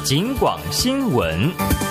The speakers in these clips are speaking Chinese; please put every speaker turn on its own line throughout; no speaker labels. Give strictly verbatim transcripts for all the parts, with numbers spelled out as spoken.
警广新闻。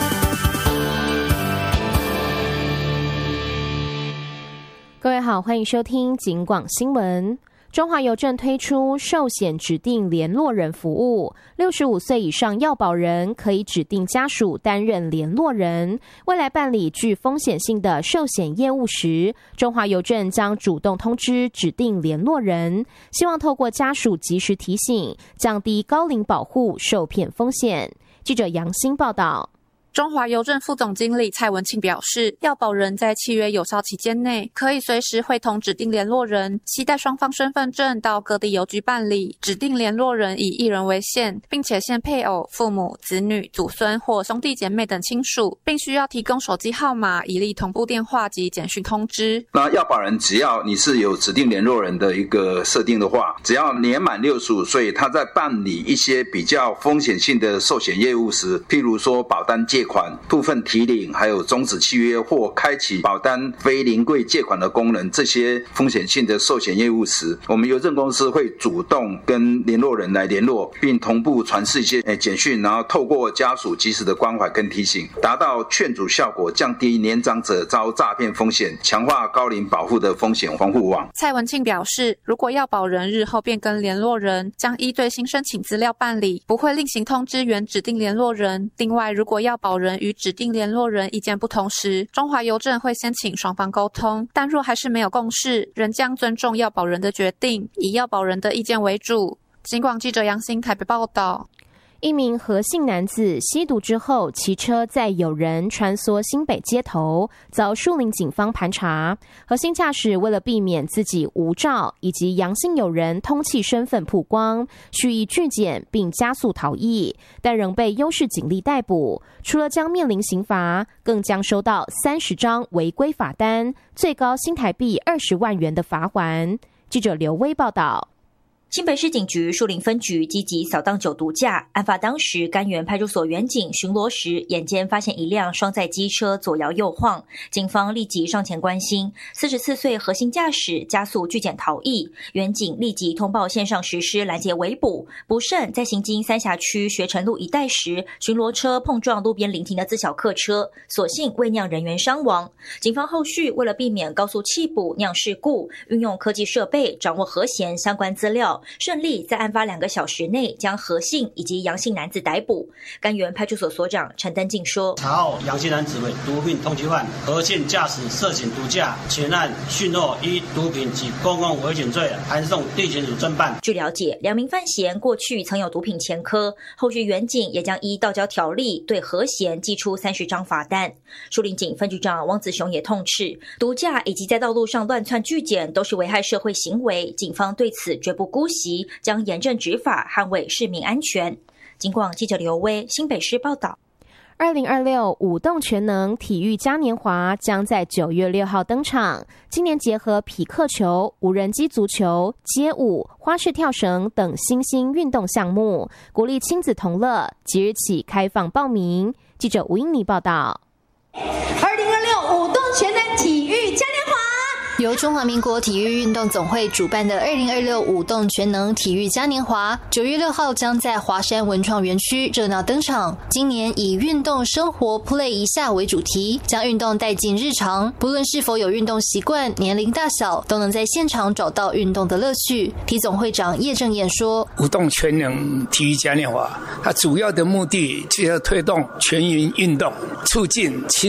各位好，欢迎收听警广新闻。中华邮政推出寿险指定联络人服务，六十五岁以上要保人可以指定家属担任联络人。未来办理具风险性的寿险业务时，中华邮政将主动通知指定联络人，希望透过家属及时提醒，降低高龄保护受骗风险。记者杨欣报道。
中华邮政副总经理蔡文庆表示，要保人在契约有效期间内，可以随时会同指定联络人携带双方身份证到各地邮局办理。指定联络人以一人为限，并且限配偶、父母、子女、祖孙或兄弟姐妹等亲属，并需要提供手机号码，以利同步电话及简讯通知。
那要保人只要你是有指定联络人的一个设定的话，只要年满六十五岁，他在办理一些比较风险性的寿险业务时，譬如说保单借款、部分提领，还有终止契约或开启保单非临柜借款的功能，这些风险性的寿险业务时，我们邮政公司会主动跟联络人来联络，并同步传释一些简讯，然后透过家属及时的关怀跟提醒，达到劝阻效果，降低年长者遭诈骗风险，强化高龄保护的风险防护网。
蔡文庆表示，如果要保人日后变更联络人，将依最新申请资料办理，不会另行通知原指定联络人。另外，如果要保人与指定联络人意见不同时，中华邮政会先请双方沟通，但若还是没有共识，仍将尊重要保人的决定，以要保人的意见为主。警广记者杨欣台北报道。
一名何姓男子吸毒之后骑车载友人穿梭新北街头，遭树林警方盘查。何姓驾驶为了避免自己无照以及杨姓友人通缉身份曝光，蓄意拒检并加速逃逸，但仍被优势警力逮捕。除了将面临刑罚，更将收到三十张违规罚单，最高新台币二十万元的罚锾。记者刘威报道。
新北市警局树林分局积极扫荡酒毒驾，案发当时，甘源派出所员警巡逻时，眼尖发现一辆双载机车左摇右晃，警方立即上前关心，四十四岁何姓驾驶加速拒检逃逸，员警立即通报线上实施拦截围捕，不慎在行经三峡区学成路一带时，巡逻车碰撞路边临停的自小客车，所幸未酿人员伤亡。警方后续为了避免高速弃捕酿事故，运用科技设备掌握何嫌相关资料，顺利在案发两个小时内将何姓以及杨姓男子逮捕。甘源派出所所长陈登进说，
查获杨姓男子为毒品通缉犯，何姓驾驶涉嫌毒驾，前案讯后依毒品及公共危险罪函送地检署侦办。
据了解，两名犯嫌过去曾有毒品前科，后续员警也将依道交条例对何嫌寄出三十张罚单。树林警分局长汪子雄也痛斥，毒驾以及在道路上乱窜拒检都是危害社会行为，警方对此绝不姑息，将严正执法，捍卫市民安全。警广记者刘威新北市报道。
二零二六舞动全能体育嘉年华将在九月六号登场。今年结合匹克球、无人机足球、街舞、花式跳绳等新兴运动项目，鼓励亲子同乐。即日起开放报名。记者吴英妮报道。
二零二六舞动全能体育嘉年华。
由中华民国体育运动总会主办的二零二六舞动全能体育嘉年华，九月六号将在华山文创园区热闹登场。今年以运动生活 Play 一下为主题，将运动带进日常，不论是否有运动习惯，年龄大小都能在现场找到运动的乐趣。体总会长叶正彦说，
舞动全能体育嘉年华，它主要的目的就是要推动全员运动，促进亲